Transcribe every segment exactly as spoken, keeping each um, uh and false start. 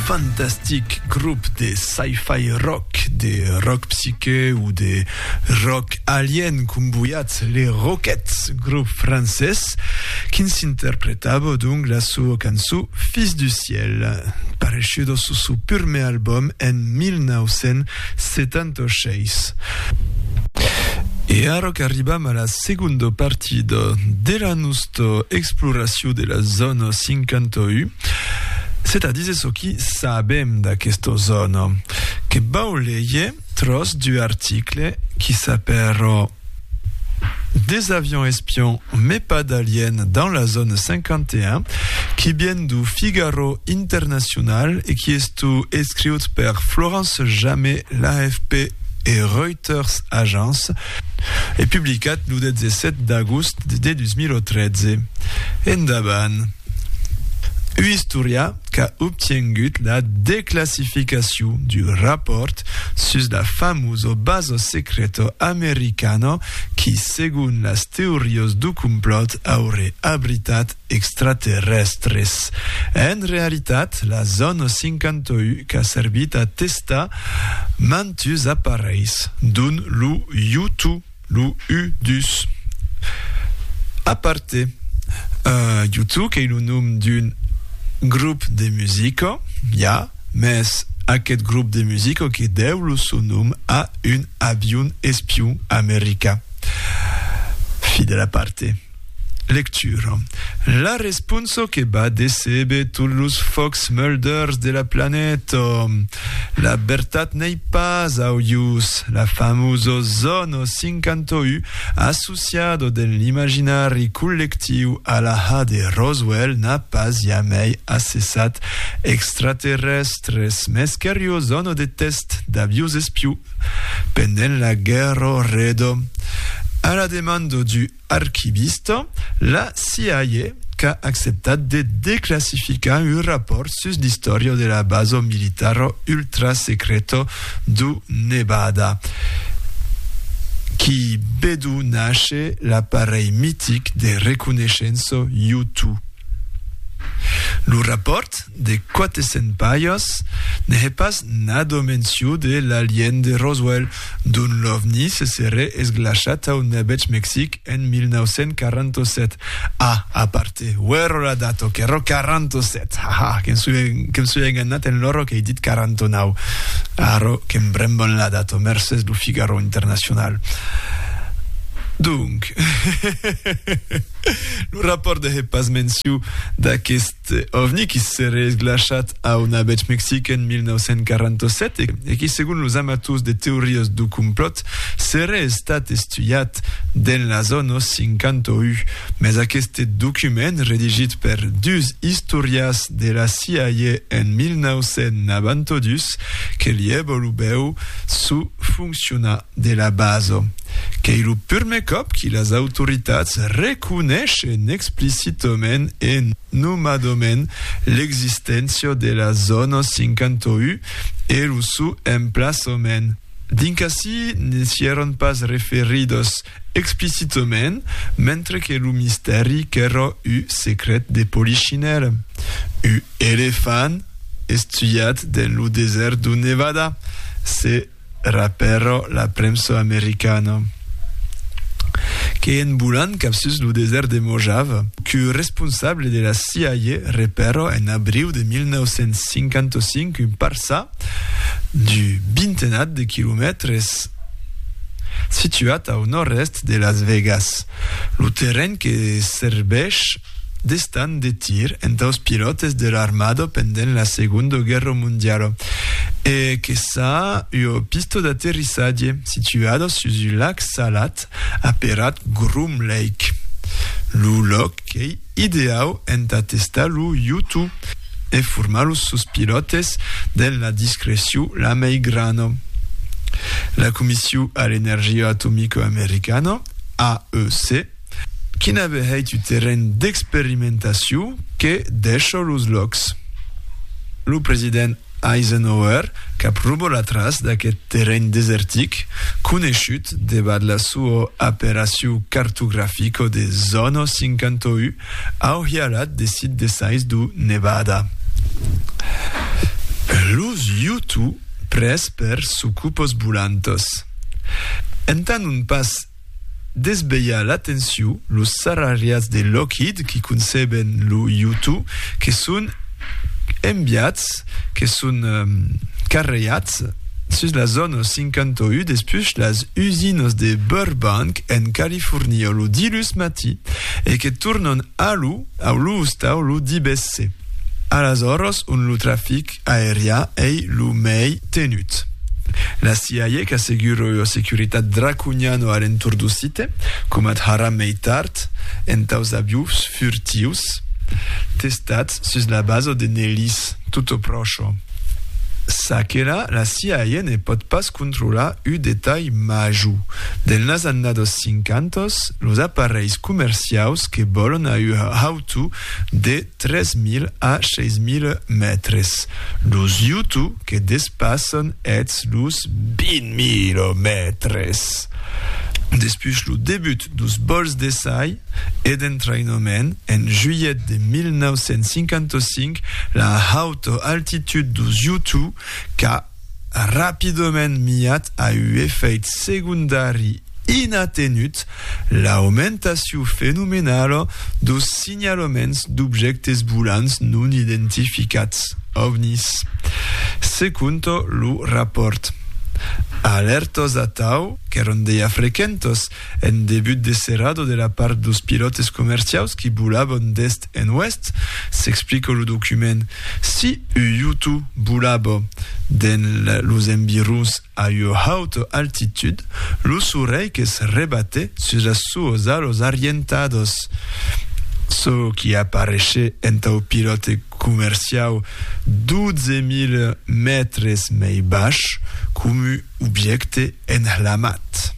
fantastique groupe de sci-fi rock, des rock psyché ou des rock aliens kumbouyat, les Rockets, groupe français, qui s'interprétava donc la sua canzone Fils du ciel, paresciuto su suo primo album en millenovecentosettantasei. E ora che arriviamo alla seconda partita della nostra esplorazione della zona cinquantadue, c'est-à-dire ce qui sabem da questa zona, che bauleye tros du article qui s'appelle Des avions espions mais pas d'aliens dans la zone cinquante et un, qui viennent du Figaro International et qui est écrit par Florence Jamais, l'A F P et Reuters Agence, et publié le dix-sept d'agosto de duemilatreize. Endaban. Uhistoria qui a obtenu la déclassification du rapport sur la fameuse base secrète américaine qui, selon les théories du complot, aurait abritat extraterrestres. En réalité, la zone cinquantadue qui a servi à tester mantus appareils, dont le U deux, le U deux. À part, euh, U deux qui est le nom d'une groupe de musique, ja, mais aquest groupe de musique qui deu son nom à un avion espion américain. Fi de la parte. Lecture. La réponse que va déceber tous les Fox Mulders de la planète. La bertat n'est pas auius. La fameuse zone cinquantadue associée de l'imaginaire collectif à la ha de Roswell n'a pas jamais accessat extraterrestres, mais qu'une zone de test d'avions espions pendant la guerre Redo. À la demande du archiviste, la C I A qui a accepté de déclassifier un rapport sur l'histoire de la base militaire ultra secrète du Nevada, qui bédou nache l'appareil mythique de reconnaissance U deux. Le rapport de quatre-cents pages n'est pas nada mention de l'alien de Roswell, dont l'OVNI se serait esglachat au Nebech Mexique en millenovecentoquarantaset. Ah, a parte, uero la dato, che ero quarantaset. Ah, che mi sono ingannato in loro che hai dit quarantanove. Aro, che mbrembon la dato, merces du Figaro International. Donc, le rapport de pas mention d'aquest ovni qui serait esglachat à una beach Mexique en millenovecentoquarantaset et qui, selon les amateurs de théories du complot, serait stat estudiat dans la zone cinquantadue. Mais aquest document, rédigé par deux historias de la C I A en millenovecentonovantadus, que l'evolubeu sous fonctionna de la base, que est le premier cop que les autorités reconnaissent explicitement et nomadament l'existence de la zone cinquantadue et le sous-emplacement. D'incasi ne s'ieron pas referidos explicitement, mentre que le mystère qu'era eu secret de polichinelle. U éléphant estudiat dans le désert du Nevada. C'est rapero la prensa americana. Que en Boulan capsus le désert de Mojave, que responsable de la C I A repero en abril de millenovecentocinquantacinc un parsa du vintenat de kilomètres situat au nord-est de Las Vegas. Le terrain que serveix d'estand de tir entre els pilotes de l'armada pendant la Segunda Guerra Mundial et que ça une piste d'atterrissage située sur le lac Salat appelé Groom Lake. Le lac est idéal en tester le U deux et former sus pilotes dans la discrétion la mai grano. La Commission à l'énergie atomique américaine, A E C, qui n'avait eu terrain d'expérimentation que deixa los locs. Le président Eisenhower, qui approuvait la trace d'aquest terrain désertique, conegut debat la sua opération cartographique de zona cinquantadue, au hialat de sites de sais du Nevada. Lus YouTube pres per sucupos bulantos. Entan un pas desbeia l'atenció los salariats de Lockheed qui conceben lo YouTube, que són enviats, que són um, carregats sus la zona cinquanta u després las usinas de Burbank en California lo dilus mati e que tornen a lo, a lo stau lo dibesse. Aleshores, un lo tràfic aèria e lo mei tenut. La C I A que assegura la securitat draconiana a l'entorn do site, com at hara mei tard, entaus avius furtius, testats sus la base de nelis, tutto procho. Sa que là, la C I A ne pot pas controlar un detall major. Del nas annados cinquantos, los aparells comercials que volen a un auto de tres mil a seis mil metres. Los YouTube que despassen ets los vint mil metres. Després lo debut dos vols d'essai et d'entraînement en juillet de mil nou-cents cinquanta-cinc, la alta altitud dos YouTube qu'a rapidament miat a un efecte secundari inatenut l'augmentació fenomenal dos signalaments d'objectes volants non identificats, ovnis. Secondo lo rapport. Alertos a tau, que rondeia frequentos en debut de cerrado de la part dos pilotes comercials qui volaven d'est en oest, s'explica lo document. Si un YouTube volava den los environs a una alta altitud, los oreilles rebate sus las suos alos orientados. So qui aparece entre o pilote comercial douze mil metres mei baix come objecte enlamat.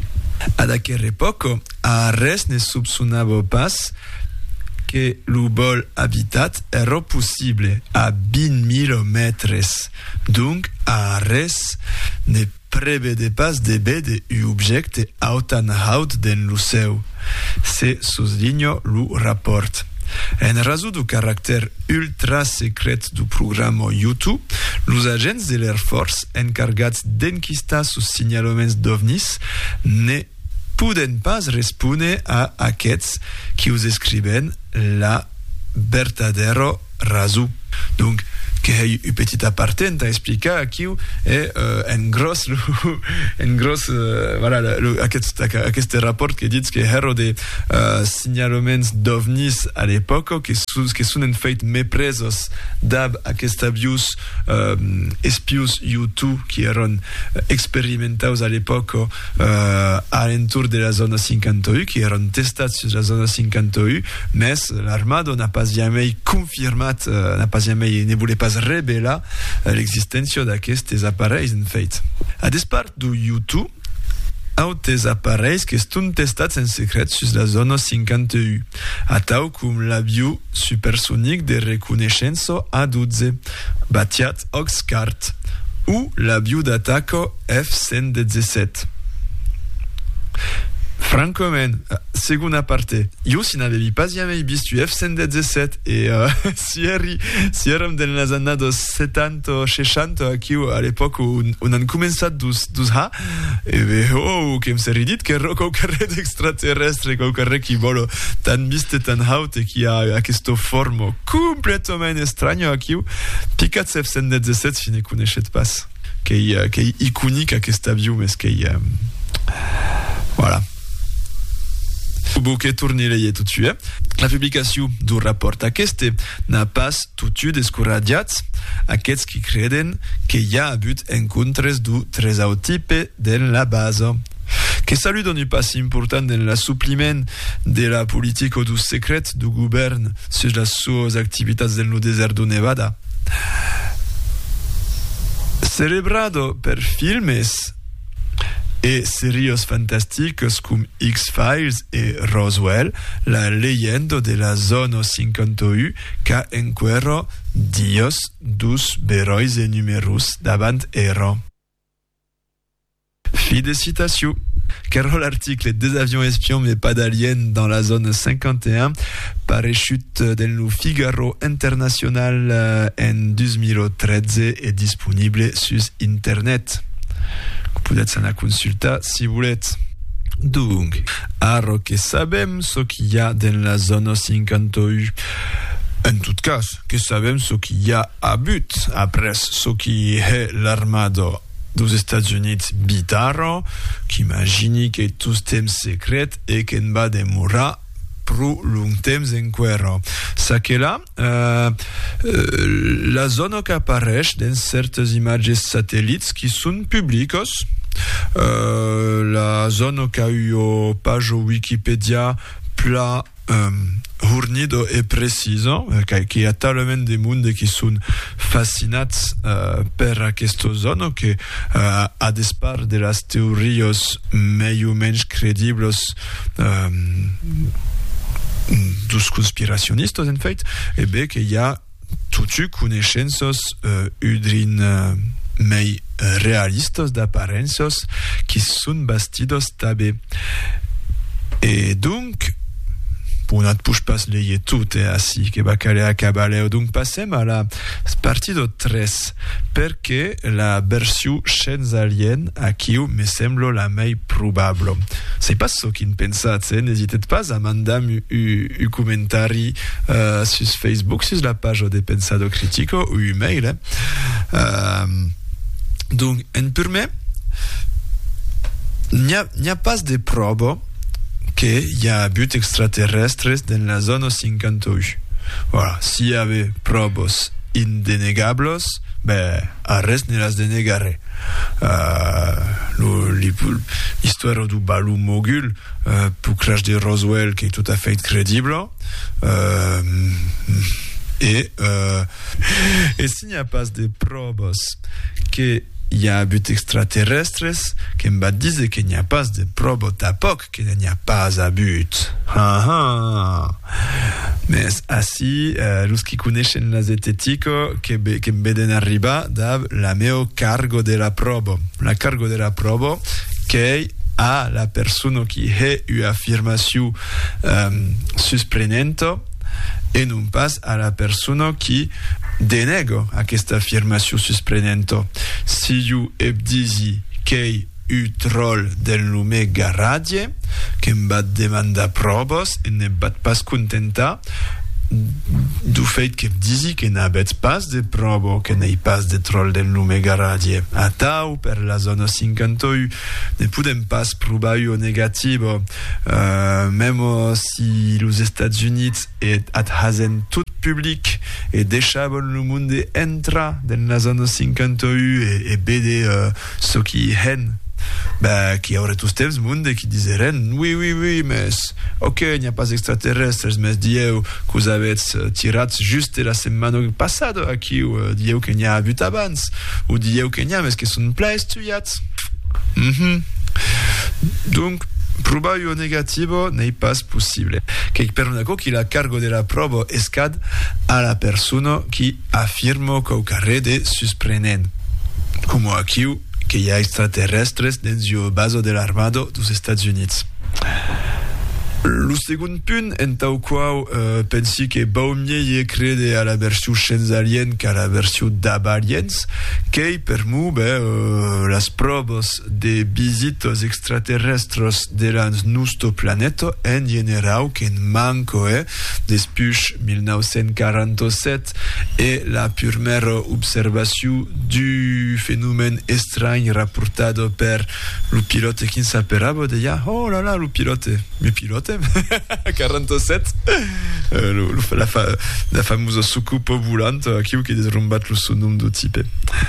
Ad aquella epoca, a res ne soupçonava pas que lo vol habitat era possible a vint mil metres. Donc, a res ne prevede pas d'haver un objecte autant haut den lo seu. Se soslinho lo rapport. En razo do caràcter ultra secret do programa YouTube, los agents de l'Air Force encargats d'enquistar sus signalaments d'ovnis ne puden pas respondre a aquests qui us escriben la verdadero razo. Donc, que hay un petit apartenta explicar aquí et uh, en gros lo, en gros uh, voilà lo, aquest, aquest rapport que dit que hero de uh, signalaments d'ovnis a l'època que, que són en fet mepresos d'ab aquest avius um, espius YouTube qui eren experimentaus a l'època uh, a l'entorn de la zona cinquanta u, qui eren testats sur la zona cinquanta u, mais l'armada n'a pas jamais confirmat, uh, n'a pas jamais, ne voulait pas revela l'existència d'aquests aparells, en fet. A despart do YouTube, autes aparells que estan testats en secret sus la zona cinquanta u, a tau com l'avió supersonic de reconeixença A dotze, batiat Oxcart, ou l'avió d'atac F cent disset. Francament, segunda parte, io si n'avevi pas jamais visto F cent disset e uh, si, eri, si érem de les annados setanta seixanta aquí a l'època on, on han començat dus, dus ha e bé, oh, que em seri dit que qualque d'extraterrestre, qualque qui volo tan viste tan haut e qui ha aquesta forma completament estranya aquí, picats F cent disset si ne coneixet pas, que hi, que hi iconic aquest avió, més que hi... Um, voilà. Bouquet tourné tout de suite. La publication du rapport aquest n'a pas totu descoradiats aquests qui creden que hi ha hagut encontres du tresautype de la base. Que salut d'un pas important en l'assoupliment de la politique du secret du govern sur les sues activitats del desert du Nevada. Celebrado per filmes e serios fantásticos como X-Files e Roswell, la leyenda de la zona cinquanta u que encuera dios dos berois e numeros davant era. Fi de citació. Car l'article des avions espions mais pas d'aliens dans la zone cinquante et un parachute del Figaro International en deux mille treize est disponible sur internet. Vous pouvez la consulter si vous voulez. Donc, aro que sabem ce qu'il y a dans la zone cinquante et un. En tout cas, que sabem ce qu'il y a à but après ce qui est l'armado dos États-Unis bitaro, qui imagine que tout temps secret et qu'on va demorar pour long temps en cuero. Ça que là, euh, euh, la zone qui apparaît dans certaines images satellites qui sont publiques. Euh, la zone qui a eu au page Wikipédia pla euh, Hurnido e preciso, che ha talmente di mondi che sono fascinati uh, per questa zona che uh, a despar de las teorías meio menys credibles um, dos conspiracionistas en fait, e bé que hi ha tutti coneixences uh, udrin uh, mei realistes d'aparences qui són bastidos també. Et donc on ne peut pas lire tout et ainsi que va caler à cabaleo. Donc passons à la partie de treize perché la version Scienze Alien a qui me semble la meilleure probable. C'est pas ce qu'il pensate, eh? N'hésitez pas à mandarmi un commentaire uh, sur Facebook, sur la page de Pensado Critico ou email. Eh? Uh, donc, en premier, il n'y a, a pas de preuves qu'il y a but extraterrestres dans la zone cinquante et un. Voilà, s'il y avait preuves indénégables, ben, arrête ne las dénégarait. Euh, l'histoire du ballon mogul euh, pour crash de Roswell qui est tout à fait crédible. Euh, et, euh, et s'il n'y a pas de preuves que il y a un but extraterrestre qui me dit qu'il n'y a pas de preuves d'époque qu'il n'y a pas un but. Ah, ah. Mais ainsi, euh, los qui connaissent la zététique que que me veden arriba da la meo cargo de la preuve. La cargo de la preuve che a la persona qui a une affirmation um, sorprendente et non pas à la personne qui dénègue aquesta afirmació sorprenente. Si you ebdisi que u troll del lume garadie, que em va demandar proves et ne va pas contentar du fet que disi que n'avets pas de prova que n'hi pas de troll del lume garadie. Atau per la zona cinquante et un ne podem pas provar o negativo, uh, même si los Estats Units et hasen tout public et deixaven le monde entrar dans la zona cinquante et un et, et vede uh, ce qui hen. Ben, qui aurait tous temps monde qui disaient oui, oui, oui, mais ok, il n'y a pas extraterrestres, mais dieu que vous avez tiré juste la semaine passée à qui ou dieu qu'il n'y a vu avance ou dieu qu'il n'y a mais qui sont pleins étudiants. Mm-hmm. Donc probar o negativo n'est pas possible. Que per una cosa que la cargo de la prova escade a la persona qui affirme qu'au carré de sorprenent. Como aquí que hi ha extraterrestres dins la base de l'armado dels Estats Units. El segon punt, en tal qual uh, pensi que va mieux crede a la versió Scienze Alien que a la versió d'Abaliens, que per mu be, uh, les proves de visites extraterrestres de la nostre planeta en general que en manco eh, després mil nou-cents quaranta-set et la primera observació du phénomène estrany rapportado per el pilote qui s'aperava deia, oh là là, le pilote, le pilote quarante-sept euh, le, le, la, fa, la fameuse soucoupe volante qui qui derrumbat le sonum de type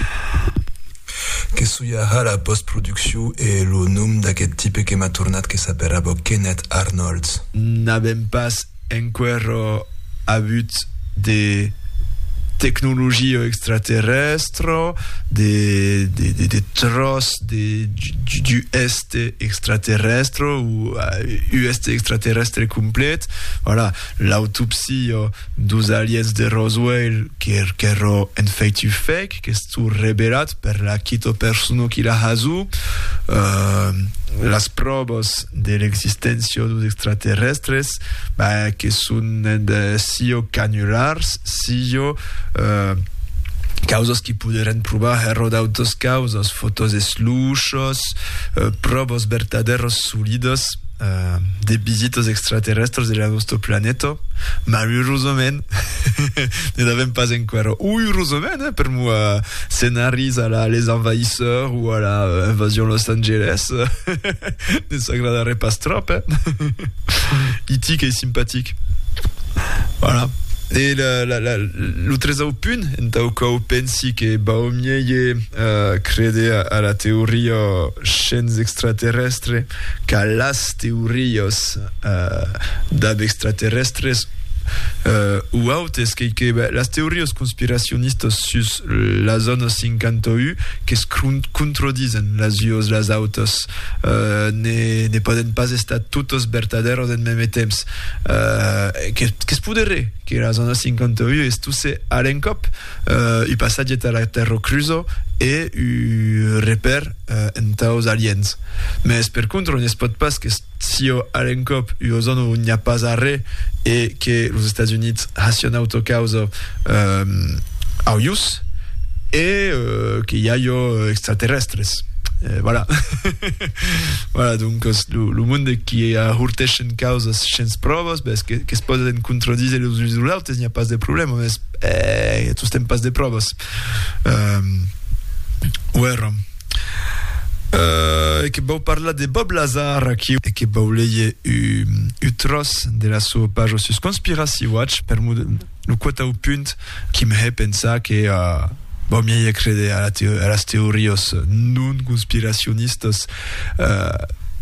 que suyaha la post-production et le nom d'aquest type que m'a tournat que s'appellava Kenneth Arnold. N'avem pas encore vu des technologies extraterrestres, des, des, des, des trosses des, du, du est extraterrestre ou U S T extraterrestre complète. Voilà, l'autopsie dos aliens de Roswell qui era en fait fake, que est révélé per la quito persona qui l'a hasu. Euh, las provas de l'existencia dos extraterrestres, bah, que són de sio canulars, sio uh, causas que pudieran probar herodautos causas, fotos de sluchos, uh, provas verdaderos sólidos uh, de visitas extraterrestres de nuestro planeta. Malheureusement, ne devem pas encara heureusement eh, per moi scenaris à la Les Envahisseurs ou à la uh, Invasion Los Angeles ne s'agradarait pas trop eh? Itique et sympathique, voilà. Et la, la, la, l'utrezau punt, entau cau pensi que baumieie uh, crede a, a la teoria scens extraterrestre, ca las teorios uh, d'ab extraterrestres Uh, ou autes que, que bah, las teorios conspiracionistas sus la zona cinquanta u que es contradicen las ios las autos uh, ne, ne poden pas estar totos verdaderos en meme temps uh, que, que es pudere que la zona cinquanta u estuse a l'encop uh, u passatge a la terra cruzo e u reper uh, entaus aliens, mais per contre on es pot pas que sio a l'encop u zona où il n'y a pas arrêt et que los États Unis hacen autocausa um, auius et uh, que y a yo extraterrestres. Euh, voilà. Voilà, donc le, le monde qui a hurtechen causas chens provas, ben, que, que es poden contradizer los resultados, il n'y a pas de problème, mais eh, tous tem pas de provas. Um, Uero. Uh, que vau parlar de Bob Lazar aquí e que vau leie u, u tros de la sua page sus Conspiracy Watch per mu lo quota u punt qui me he pensar que uh, vau miei crede a, la teo, a las teorios non conspiracionistas uh,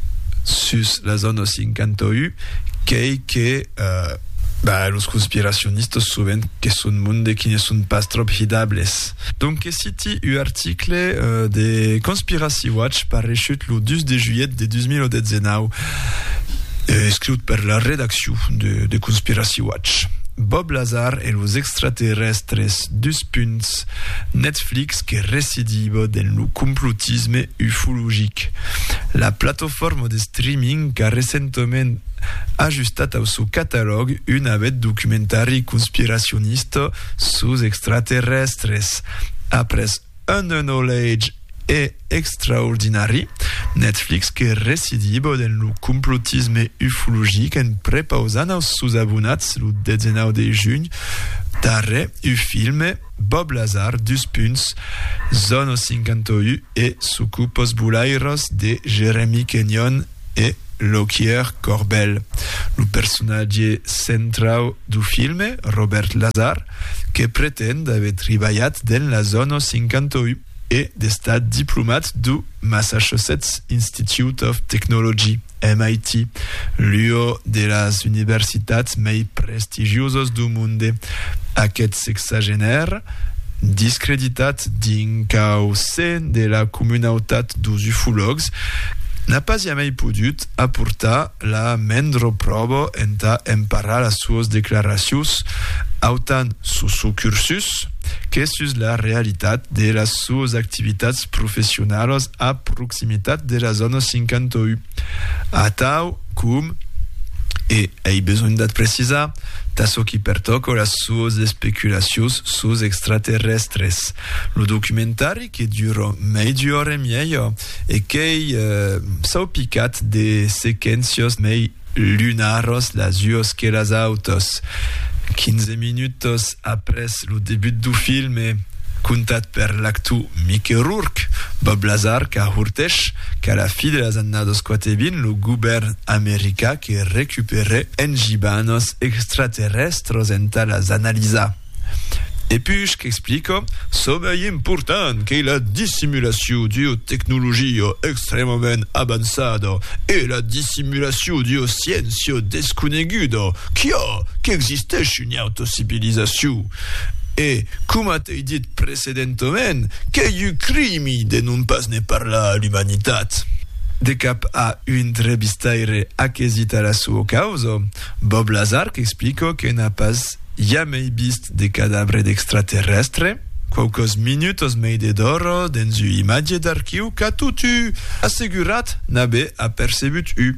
sus la zona cinquanta u que que uh, bah, los conspiracionistas souvent que son monde qui ne sont pas trop fidables. Donc, citi un article euh, de Conspiracy Watch parechut le douze de juillet de deux mille dix-neuf, euh, écrit par la rédaction de, de Conspiracy Watch. Bob Lazar et los extraterrestres dos punts Netflix que recidivo del complotisme ufologique. La plataforma de streaming que recentement ajustat au seu catalogue un avet documentari conspiracionista sus extraterrestres. Après un knowledge et extraordinari, Netflix que recidivo del complotisme ufologique en prepausant aos sus abonats le dezenau de juny darre u filme Bob Lazar dos punts Zona cinquanta u e Sucupos Bulairos de Jeremy Kenyon e Lokier Corbel. Le personnage central du film, Robert Lazar, que pretende haver treballat dans la zona cinquanta u et d'estat diplomat du Massachusetts Institute of Technology, M I T, l'une de las universitats més prestigioses du monde. Aquest sexagénaire, discreditat d'incauce de la comunitat dos ufologs, n'a pas jamais pudut apportar la mendro probo enta emparar las sues declaracions autant sus su cursus que sus la realitat de las sues activitats professionals a proximitat de la zona cinquanta u. Atau cum, e ei besoin dat precisar, tasso qui pertoco las sues especulacions sus extraterrestres. Lo documentari que dura medio ore meglio e che uh, s'ha picat de sequencios mei lunaros las ios que las autos. quinze minutos apres lo debut du film, contat per l'actu Mickey Rourke, Bob Lazar ca hurteix qu'à la fi de las annados quatre-vingt le govern america que récupérait engibanos extraterrestres enta las analisa. Et puis, qu'explico, c'est important que la dissimulation de technologie extrêmement avançada et la dissimulation de sciences desconeguda qui a, qui existe une autocivilisation. Et, comme a été dit précédemment, qu'il y a eu crime de non pas ne parler à l'humanité. De cap a une entrevistaire acquisita la sua causa, Bob Lazar explica que n'a pas jamais vist de cadavres d'extraterrestres, quaucos minutos meide d'oro dens u imatge d'archiu ca tutu assegurat n'abe apercebut u.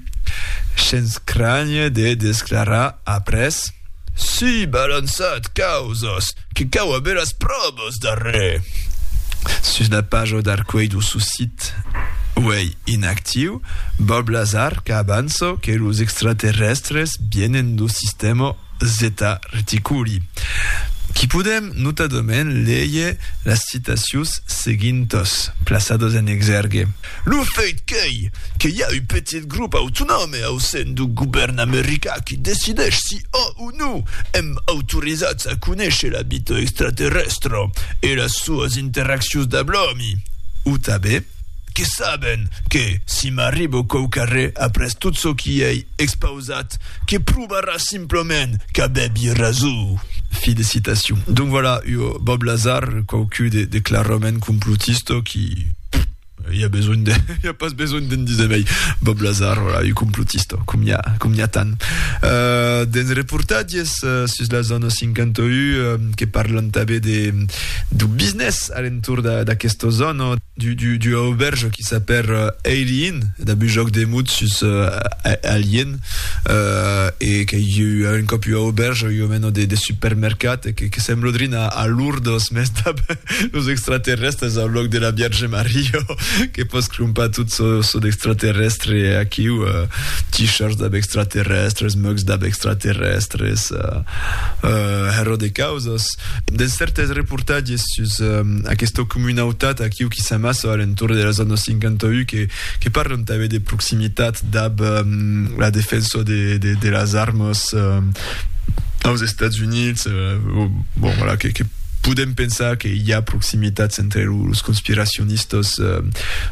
Chens cranie de desclara apres si balançat causos que cau aberas probos darre. Sus la page d'arcuei du sous site Uei inactiu, Bob Lazar ca avanzo que los extraterrestres vienen du sistema Zeta Reticuli. Qui podem notadomen leie las citacius seguintos, plaçados en exergue. Lo fait qu'ei, que hi ha un petit grup autonome au sein du govern americà qui decideix si o o no hem autorizats a conèixer l'habito extraterrestre e las suas interaccions d'ablomi. Ou tabe, que saben que si m'arribo cau carrer après tot ce qui ei expausat, que provarà simplement qu'abebi razu. Fi de citation. Donc voilà, yo Bob Lazar, quauque de, de clarament complotisto qui... Il y a besoin de, il y a pas besoin d'en dire mai. Bob Lazar, voilà, il complotisto, comme y a, comme y a tant. Euh, des reportages uh, sur la zone cinquanta-un uh, qui parlent tabe de du business alentour d'aquesta zone, du du du auberge qui s'appelle uh, Alien, d'abus joc de mots sur uh, Alien, uh, et qu'il y a un copie auberge, il y a maintenant des des supermercats et que que semblodrin a, a Lourdes, mais los extraterrestres au bloc de la Vierge Maria. Que pos crumpa tout so, so d'extraterrestres aquí ou uh, t-shirts d'ab extraterrestres, mugs d'ab extraterrestres, uh, uh, hero de causos. Des certes reportatges sus um, aquesta comunautat aquí qui s'amassa alentour de la zona cinquanta-un que, que parlen també de proximitat d'ab um, la defensa de, de, de las armes um, aux Estats Units, uh, bon, voilà, que, que podem pensar que hi ha proximitats entre els conspiracionistes uh,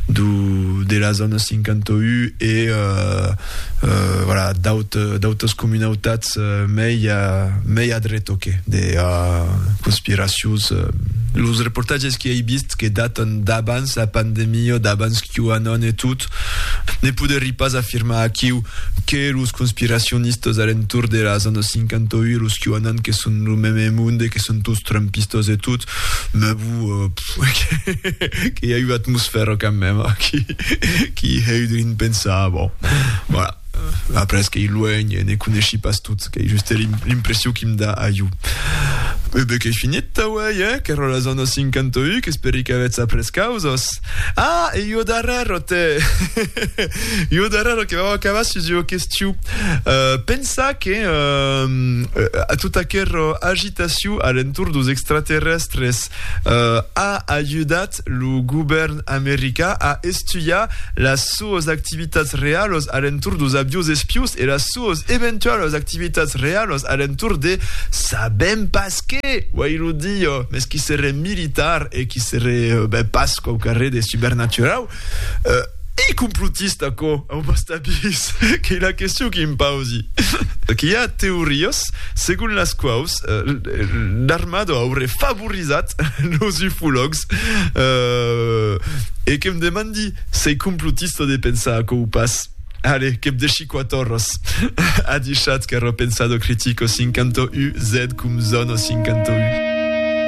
du, de la zona cinquanta-un i uh, uh, voilà, d'autres comunautats uh, mai, uh, mai a dretoque de uh, conspiracions. Uh, els reportatges que he vist que daten d'abans la pandèmia, d'abans QAnon i tot, ne poderi pas afirmar aquí que els conspiracionistes alentour de la zona cinquanta-un, els QAnon que són el même monde, que són tots trumpistes et tout, mais vous, euh, qu'il y a eu atmosphère quand même, qui, qui a eu d'une pensée, bon, voilà. Après, ce qu'il est loin, ne connais pas tout, c'est juste l'impression qu'il me donne à you. E beh, che è finita, uai, eh? Che ero la zona cinquanta-un, che speri che avesse apres causos. Ah, e io darrero te. Io darrero che avevo acabassi io question. Uh, pensa che uh, a tutta quella agitazione alentour dos extraterrestres uh, ha aiutat lo govern americà a estudiar las suas activitats reales alentour dos avions espius e las suas eventuales activitats reales alentour de sabem pas que ouais, il dit, euh, mais ce qui serait militaire et qui serait euh, ben, pas au carré des supernatural, euh, et complotiste, quoi, on va stabis, qui est la question qui me pose. Qu'il y a théorios, selon las quals, euh, l'armada aurait favorisé nos ufologues, euh, et qui me demande, c'est complotiste de penser à quoi ou passe. Allez, che de cinquantorros. Ha dichat che ero pensato critico cinquanta-un Z cum zono cinquanta-un.